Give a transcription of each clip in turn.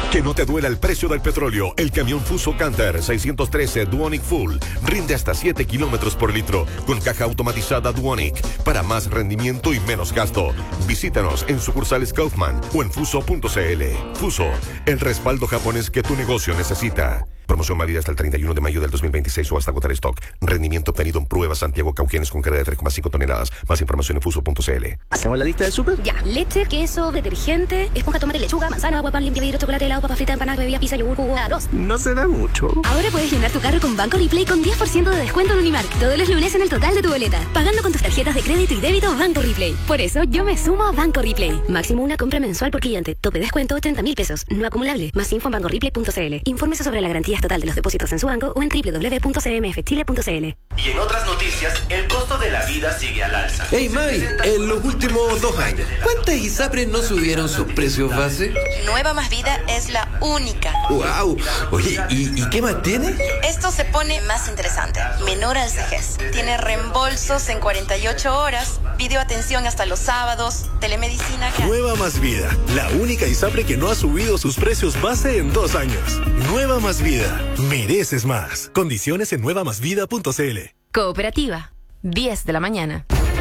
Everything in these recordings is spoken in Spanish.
Que no te duela el precio del petróleo. El camión Fuso Canter 613 Duonic Full rinde hasta 7 kilómetros por litro con caja automatizada Duonic para más rendimiento y menos gasto. Visítanos en sucursales Kaufman o en fuso.cl. Fuso, el respaldo japonés que tu negocio necesita. Promoción válida hasta el 31 de mayo del 2026 o hasta agotar stock. Rendimiento obtenido en pruebas Santiago Cauquenes con carga de 3,5 toneladas. Más información en fuso.cl. ¿Hacemos la lista del súper? Ya, leche, queso, detergente, esponja, tomate, lechuga, manzana, agua, pan, limpia, vidrio, chocolate, helado, papa frita, empanada, bebida, pizza, yogur, jugo, arroz. No se da mucho. Ahora puedes llenar tu carro con Banco Replay con 10% de descuento en Unimark todos los lunes en el total de tu boleta, pagando con tus tarjetas de crédito y débito Banco Replay. Por eso yo me sumo a Banco Replay. Máximo una compra mensual por cliente. Tope descuento 80.000 pesos. No acumulable. Más info en bancoreplay.cl. Infórmese sobre la garantía estatal de los depósitos en su banco o en www.cmfchile.cl. Y en otras noticias, el costo de la vida sigue al alza. Hey May, en los últimos 2 años, ¿cuántas ISAPRES no subieron sus precios base? Nueva Más Vida es la única. ¡Wow! Oye, ¿y qué más tiene? Esto se pone más interesante. Menor al CEGES. Tiene reembolsos en 48 horas, videoatención hasta los sábados, telemedicina. Nueva Más Vida, la única ISAPRE que no ha subido sus precios base en 2 años. Nueva Más Vida, mereces más. Condiciones en nuevamásvida.cl. Cooperativa, 10 de la mañana.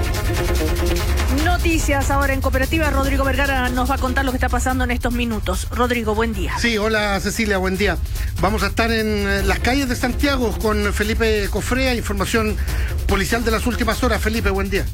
Noticias ahora en Cooperativa. Rodrigo Vergara nos va a contar lo que está pasando en estos minutos. Rodrigo, buen día. Sí, hola Cecilia, buen día. Vamos a estar en las calles de Santiago con Felipe Cofrea, información policial de las últimas horas. Felipe, buen día.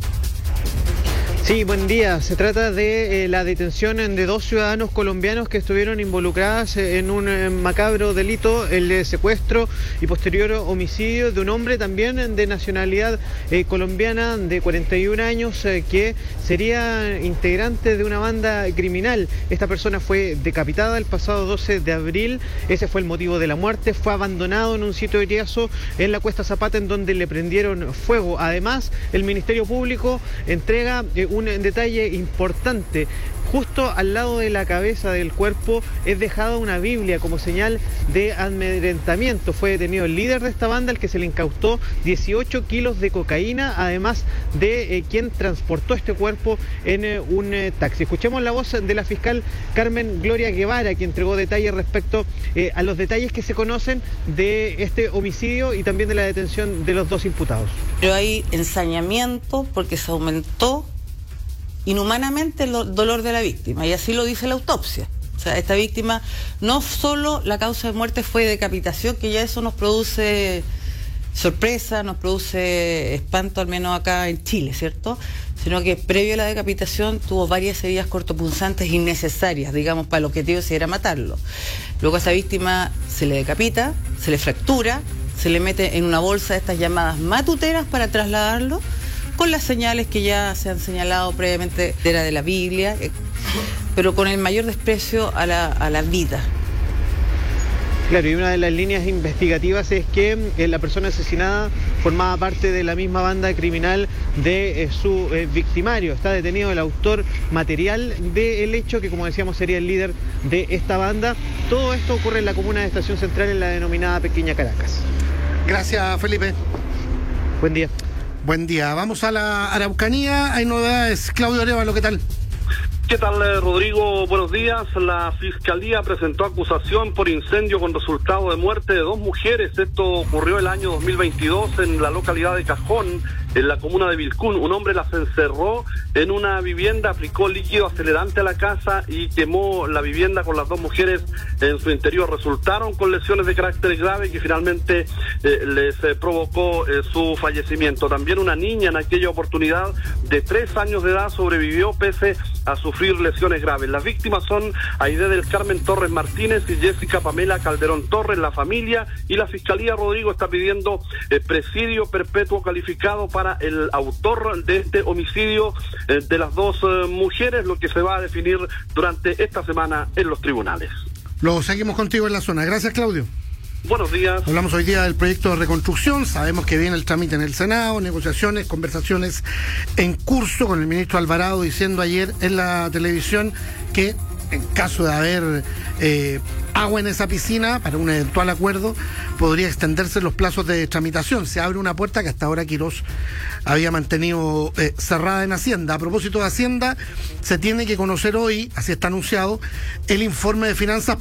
Sí, buen día. Se trata de la detención de 2 ciudadanos colombianos que estuvieron involucrados en un macabro delito, el secuestro y posterior homicidio de un hombre también de nacionalidad colombiana de 41 años que sería integrante de una banda criminal. Esta persona fue decapitada el pasado 12 de abril. Ese fue el motivo de la muerte. Fue abandonado en un sitio de Riazo en la Cuesta Zapata, en donde le prendieron fuego. Además, el Ministerio Público entrega un detalle importante. Justo al lado de la cabeza del cuerpo es dejada una Biblia como señal de amedrentamiento. Fue detenido el líder de esta banda, el que se le incautó 18 kilos de cocaína, además de quien transportó este cuerpo en un taxi. Escuchemos la voz de la fiscal Carmen Gloria Guevara, que entregó detalles respecto a los detalles que se conocen de este homicidio y también de la detención de los 2 imputados. Pero hay ensañamiento porque se aumentó inhumanamente el dolor de la víctima, y así lo dice la autopsia. O sea, esta víctima, no solo la causa de muerte fue decapitación, que ya eso nos produce sorpresa, nos produce espanto, al menos acá en Chile, ¿cierto? Sino que previo a la decapitación tuvo varias heridas cortopunzantes innecesarias, digamos, para el objetivo si era matarlo. Luego a esta víctima se le decapita, se le fractura, se le mete en una bolsa de estas llamadas matuteras para trasladarlo, con las señales que ya se han señalado previamente de la Biblia, pero con el mayor desprecio a la vida. Claro, y una de las líneas investigativas es que la persona asesinada formaba parte de la misma banda criminal de su victimario. Está detenido el autor material del hecho, que como decíamos sería el líder de esta banda. Todo esto ocurre en la comuna de Estación Central, en la denominada Pequeña Caracas. Gracias, Felipe. Buen día. Buen día. Vamos a la Araucanía. Hay novedades. Claudio Arevalo, ¿qué tal? ¿Qué tal, Rodrigo? Buenos días. La Fiscalía presentó acusación por incendio con resultado de muerte de 2 mujeres. Esto ocurrió el año 2022 en la localidad de Cajón, en la comuna de Vilcún. Un hombre las encerró en una vivienda, aplicó líquido acelerante a la casa y quemó la vivienda con las 2 mujeres en su interior. Resultaron con lesiones de carácter grave que finalmente les provocó su fallecimiento. También una niña en aquella oportunidad de 3 años de edad sobrevivió pese a sufrir lesiones graves. Las víctimas son Aide del Carmen Torres Martínez y Jessica Pamela Calderón Torres. La familia y la Fiscalía, Rodrigo, está pidiendo presidio perpetuo calificado para el autor de este homicidio de las 2 mujeres, lo que se va a definir durante esta semana en los tribunales. Lo seguimos contigo en la zona. Gracias, Claudio. Buenos días. Hablamos hoy día del proyecto de reconstrucción. Sabemos que viene el trámite en el Senado, negociaciones, conversaciones en curso, con el ministro Alvarado diciendo ayer en la televisión que en caso de haber agua en esa piscina, para un eventual acuerdo, podría extenderse los plazos de tramitación. Se abre una puerta que hasta ahora Quirós había mantenido cerrada en Hacienda. A propósito de Hacienda, se tiene que conocer hoy, así está anunciado, el informe de finanzas